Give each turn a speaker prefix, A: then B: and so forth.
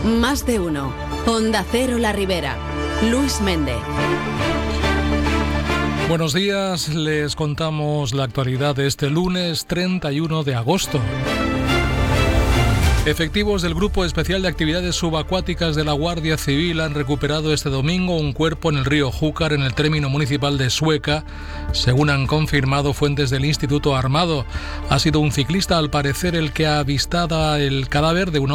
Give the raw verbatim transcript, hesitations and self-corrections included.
A: Más de uno. Onda Cero La Ribera. Luis Méndez.
B: Buenos días, les contamos la actualidad de este lunes treinta y uno de agosto. Efectivos del Grupo Especial de Actividades Subacuáticas de la Guardia Civil han recuperado este domingo un cuerpo en el río Júcar, en el término municipal de Sueca, según han confirmado fuentes del Instituto Armado. Ha sido un ciclista, al parecer, el que ha avistado el cadáver de un